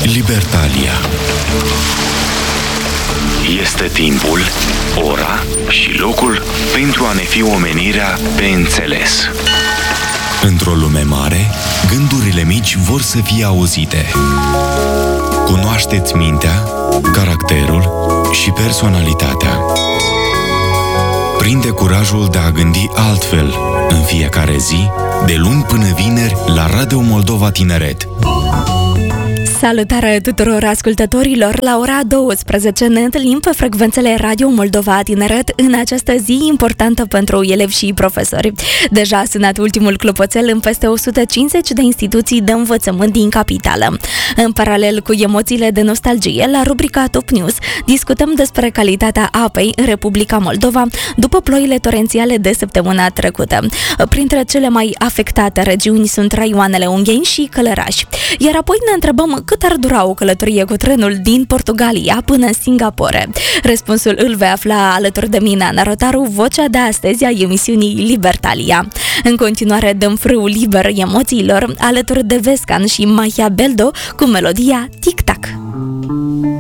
Libertalia. Este timpul, ora și locul pentru a ne fi omenirea pe înțeles. Într-o lume mare, gândurile mici vor să fie auzite. Cunoașteți mintea, caracterul și personalitatea. Prinde curajul de a gândi altfel în fiecare zi, de luni până vineri, la Radio Moldova Tineret. Salutare tuturor ascultătorilor! La ora 12 ne întâlnim pe frecvențele Radio Moldova Tineret în această zi importantă pentru elevi și profesori. Deja a sunat ultimul clopoțel în peste 150 de instituții de învățământ din capitală. În paralel cu emoțiile de nostalgie, la rubrica Top News discutăm despre calitatea apei în Republica Moldova după ploile torențiale de săptămâna trecută. Printre cele mai afectate regiuni sunt raioanele Ungheni și Călărași. Iar apoi ne întrebăm cât ar dura o călătorie cu trenul din Portugalia până în Singapore. Răspunsul îl vei afla alături de mine, Ana Rotaru, vocea de astăzi a emisiunii Libertalia. În continuare dăm frâul liber emoțiilor alături de Vescan și Maia Beldo cu melodia Tic Tac.